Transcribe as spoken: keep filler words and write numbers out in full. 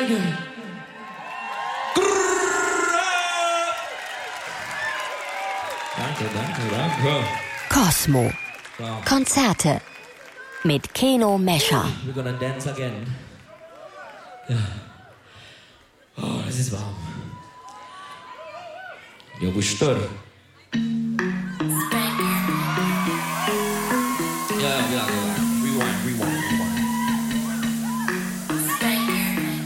danke. Danke, danke, danke. Cosmo. Wow. Konzerte mit Keno Mescher. We're gonna dance again. Ja. Oh, es ist warm. Ja, wo ist der? Ja, ja, ja.